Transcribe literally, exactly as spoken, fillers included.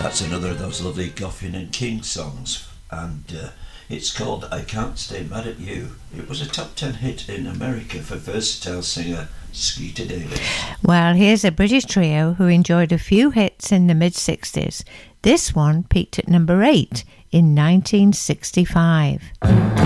That's another of those lovely Goffin and King songs, and uh, it's called I Can't Stay Mad at You. It was a top ten hit in America for versatile singer Skeeter Davis. Well, here's a British trio who enjoyed a few hits in the mid-sixties. This one peaked at number eight in nineteen sixty-five.